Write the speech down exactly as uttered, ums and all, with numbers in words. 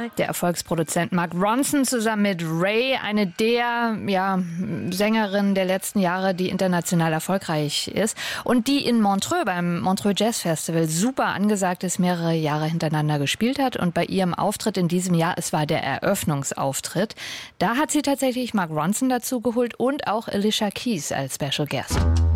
Der Erfolgsproduzent Mark Ronson zusammen mit Ray, eine der ja, Sängerinnen der letzten Jahre, die international erfolgreich ist und die in Montreux beim Montreux Jazz Festival super angesagt ist, mehrere Jahre hintereinander gespielt hat. Und bei ihrem Auftritt in diesem Jahr, es war der Eröffnungsauftritt, da hat sie tatsächlich Mark Ronson dazu geholt und auch Alicia Keys als Special Guest.